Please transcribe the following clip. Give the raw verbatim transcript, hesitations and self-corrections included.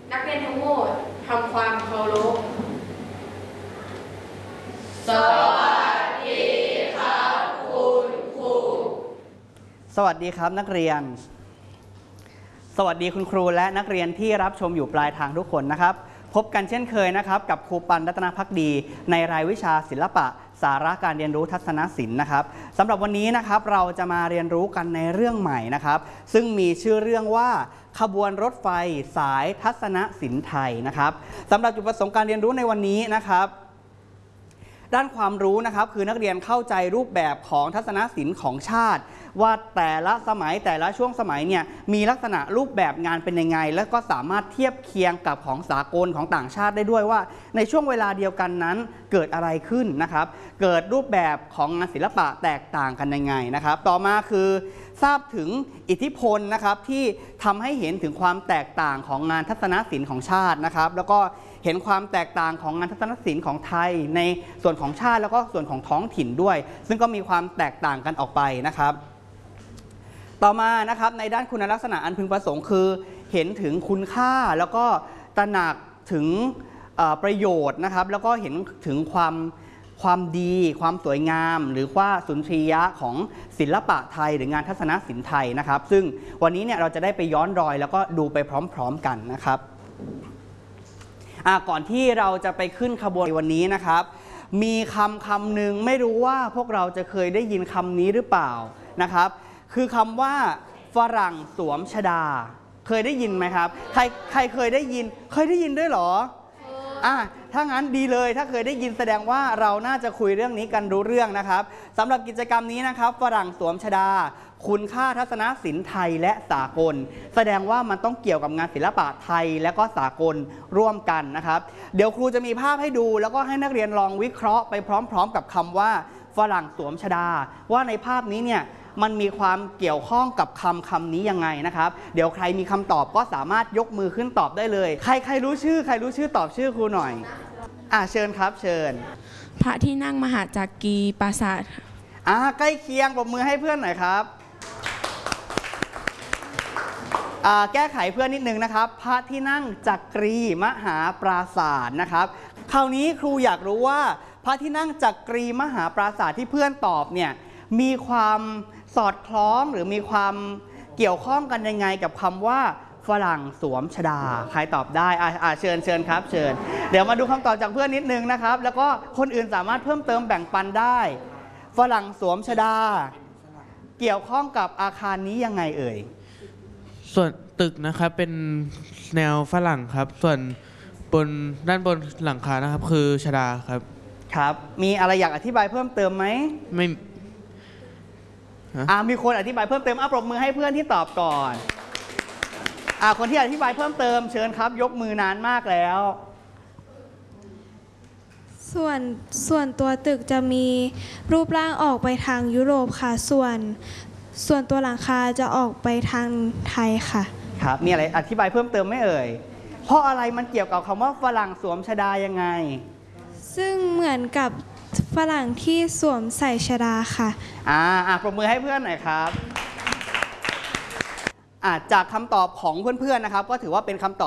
นักเรียนทั้งหมดทำความเคารพสวัสดีครับคุณครูสวัสดีครับนักเรียนสวัสดีคุณครูและนักเรียนที่รับชมอยู่ปลายทางทุกคนนะครับพบกันเช่นเคยนะครับกับครูปันรัตนภักดีในรายวิชาศิลปะสาระการเรียนรู้ทัศนศิลป์นะครับสำหรับวันนี้นะครับเราจะมาเรียนรู้กันในเรื่องใหม่นะครับซึ่งมีชื่อเรื่องว่าขบวนรถไฟสายทัศนศิลป์ไทยนะครับสำหรับจุดประสงค์การเรียนรู้ในวันนี้นะครับด้านความรู้นะครับคือนักเรียนเข้าใจรูปแบบของทัศนศิลป์ของชาติว่าแต่ละสมัยแต่ละช่วงสมัยเนี่ยมีลักษณะรูปแบบงานเป็นยังไงและก็สามารถเทียบเคียงกับของสากลของต่างชาติได้ด้วยว่าในช่วงเวลาเดียวกันนั้นเกิดอะไรขึ้นนะครับเกิดรูปแบบของงานศิลปะแตกต่างกันยังไงนะครับต่อมาคือทราบถึงอิทธิพลนะครับที่ทำให้เห็นถึงความแตกต่างของงานทัศนศิลป์ของชาตินะครับแล้วก็เห็นความแตกต่างของงานทัศนศิลป์ของไทยในส่วนของชาติแล้วก็ส่วนของท้องถิ่นด้วยซึ่งก็มีความแตกต่างกันออกไปนะครับต่อมานะครับในด้านคุณลักษณะอันพึงประสงค์คือเห็นถึงคุณค่าแล้วก็ตระหนักถึงประโยชน์นะครับแล้วก็เห็นถึงความความดีความสวยงามหรือว่าสุนทรียะของศิลปะไทยหรืองานทัศนศิลป์ไทยนะครับซึ่งวันนี้เนี่ยเราจะได้ไปย้อนรอยแล้วก็ดูไปพร้อมๆกันนะครับก่อนที่เราจะไปขึ้นขบวนวันนี้นะครับมีคำคำหนึ่งไม่รู้ว่าพวกเราจะเคยได้ยินคำนี้หรือเปล่านะครับคือคำว่าฝรั่งสวมชฎาเคยได้ยินไหมครับใครใครเคยได้ยินเคยได้ยินด้วยเหรออ่ะถ้างั้นดีเลยถ้าเคยได้ยินแสดงว่าเราน่าจะคุยเรื่องนี้กันรู้เรื่องนะครับสำหรับกิจกรรมนี้นะครับฝรั่งสวมชฎาคุณค่าทัศนศิลป์ไทยและสากลแสดงว่ามันต้องเกี่ยวกับงานศิลปะไทยและก็สากลร่วมกันนะครับเดี๋ยวครูจะมีภาพให้ดูแล้วก็ให้นักเรียนลองวิเคราะห์ไปพร้อมๆกับคำว่าฝรั่งสวมชฎาว่าในภาพนี้เนี่ยมันมีความเกี่ยวข้องกับคำคำนี้ยังไงนะครับเดี๋ยวใครมีคำตอบก็สามารถยกมือขึ้นตอบได้เลยใครใครรู้ชื่อใครรู้ชื่อตอบชื่อครูหน่อยอ่ะเชิญครับเชิญพระที่นั่งมหาจักรีปราสาทอ่ะใกล้เคียงปรบมือให้เพื่อนหน่อยครับแก้ไขเพื่อนนิดนึงนะครับพระที่นั่งจักรีมหาปราสาทนะครับคราวนี้ครูอยากรู้ว่าพระที่นั่งจักรีมหาปราสาทที่เพื่อนตอบเนี่ยมีความสอดคล้องหรือมีความเกี่ยวข้องกันยังไงกับคำว่าฝรั่งสวมชฎาใครตอบได้อ่าเชิญเชิญครับเชิญเดี๋ยวมาดูคำตอบจากเพื่อนนิดนึงนะครับแล้วก็คนอื่นสามารถเพิ่มเติมแบ่งปันได้ฝรั่งสวมชฎาเกี่ยวข้องกับอาคารนี้ยังไงเอ่ยส่วนตึกนะครับเป็นแนวฝรั่งครับส่วนบนด้านบนหลังคานะครับคือชฎาครับครับมีอะไรอยากอธิบายเพิ่มเติมไหมไม่อ่ามีคนอธิบายเพิ่มเติมอ่ะปรบมือให้เพื่อนที่ตอบก่อนอ่าคนที่อธิบายเพิ่มเติมเชิญครับยกมือนานมากแล้วส่วนส่วนตัวตึกจะมีรูปร่างออกไปทางยุโรปค่ะส่วนส่วนตัวหลังคาจะออกไปทางไทยค่ะครับมีอะไรอธิบายเพิ่มเติมไหมเอ่ยเพราะอะไรมันเกี่ยวกับคำว่าฝรั่งสวมชฎายังไงซึ่งเหมือนกับฝรั่งที่สวมใส่ชฎาค่ะอ่าอ่าปรบมือให้เพื่อนหน่อยครับอ่าจากคำตอบของเพื่อนๆนะครับก็ถือว่าเป็นคำตอบ